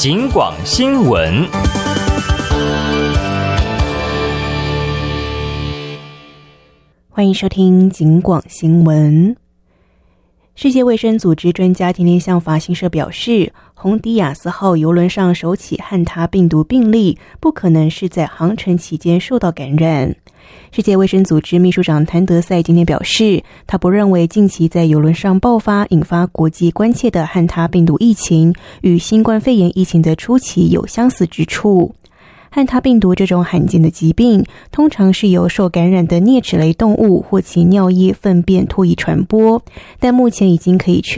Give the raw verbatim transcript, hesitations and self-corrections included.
警广新闻。 欢迎收听警广新闻。世界卫生组织专家今天向法新社表示，红迪亚斯号邮轮上首起汉他病毒病例不可能是在航程期间受到感染。世界卫生组织秘书长谭德赛今天表示，他不认为近期在邮轮上爆发引发国际关切的汉他病毒疫情与新冠肺炎疫情的初期有相似之处。汉他病毒这种罕见的疾病通常是由受感染的啮齿类动物或其尿液、粪便唾液传播，但目前已经可以确